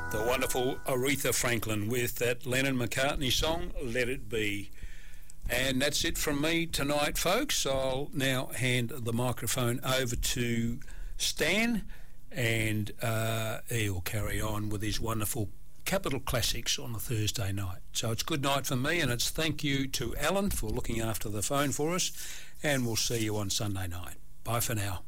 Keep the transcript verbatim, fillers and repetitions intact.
The wonderful Aretha Franklin with that Lennon McCartney song, Let It Be. And that's it from me tonight, folks. I'll now hand the microphone over to Stan, and uh, he'll carry on with his wonderful Capital Classics on a Thursday night. So it's good night for me, and it's thank you to Alan for looking after the phone for us, and we'll see you on Sunday night. Bye for now.